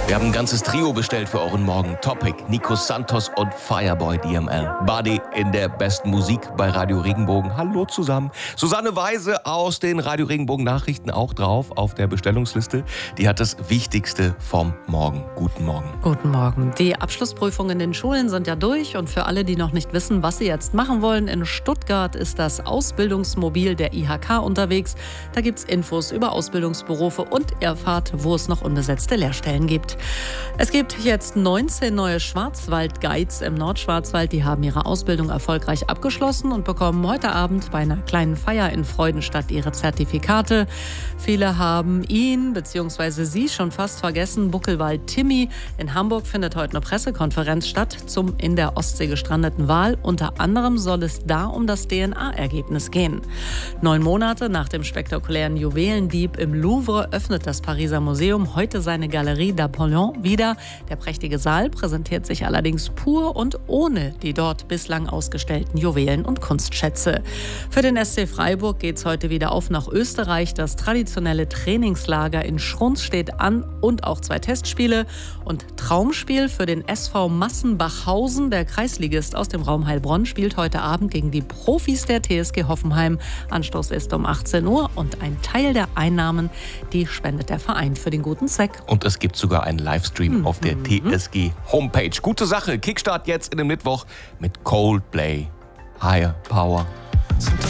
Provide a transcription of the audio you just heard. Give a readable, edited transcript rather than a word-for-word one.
Wir haben ein ganzes Trio bestellt für euren Morgen. Topic, Nico Santos und Fireboy DML. Buddy in der besten Musik bei Radio Regenbogen. Hallo zusammen. Susanne Weise aus den Radio Regenbogen Nachrichten auch drauf auf der Bestellungsliste. Die hat das Wichtigste vom Morgen. Guten Morgen. Guten Morgen. Die Abschlussprüfungen in den Schulen sind ja durch. Und für alle, die noch nicht wissen, was sie jetzt machen wollen, in Stuttgart ist das Ausbildungsmobil der IHK unterwegs. Da gibt es Infos über Ausbildungsberufe und ihr erfahrt, wo es noch unbesetzte Lehrstellen gibt. Es gibt jetzt 19 neue Schwarzwald-Guides im Nordschwarzwald. Die haben ihre Ausbildung erfolgreich abgeschlossen und bekommen heute Abend bei einer kleinen Feier in Freudenstadt ihre Zertifikate. Viele haben ihn bzw. sie schon fast vergessen. Buckelwald Timmy. In Hamburg findet heute eine Pressekonferenz statt zum in der Ostsee gestrandeten Wal. Unter anderem soll es da um das DNA-Ergebnis gehen. 9 Monate nach dem spektakulären Juwelendieb im Louvre öffnet das Pariser Museum heute seine Galerie d'Apollon wieder. Der prächtige Saal präsentiert sich allerdings pur und ohne die dort bislang ausgestellten Juwelen und Kunstschätze. Für den SC Freiburg geht es heute wieder auf nach Österreich. Das traditionelle Trainingslager in Schrunz steht an und auch 2 Testspiele. Und Traumspiel für den SV Massenbachhausen. Der Kreisligist aus dem Raum Heilbronn spielt heute Abend gegen die Profis der TSG Hoffenheim. Anstoß ist um 18 Uhr und ein Teil der Einnahmen, die spendet der Verein für den guten Zweck. Und es gibt sogar einen Livestream auf der TSG Homepage. Gute Sache. Kickstart jetzt in den Mittwoch mit Coldplay. Higher Power.